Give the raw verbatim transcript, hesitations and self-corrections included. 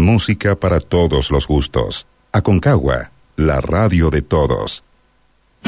Música para todos los gustos. Aconcagua, la radio de todos.